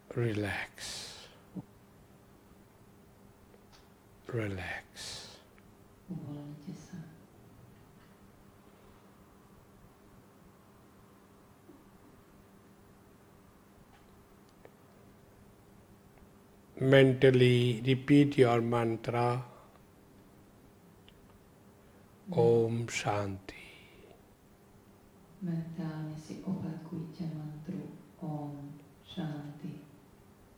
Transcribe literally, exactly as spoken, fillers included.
Relax. Relax. Uvoľnite sa. Mentally repeat your mantra Om Shanti. Mentálne si opakujte mantru Om Shanti.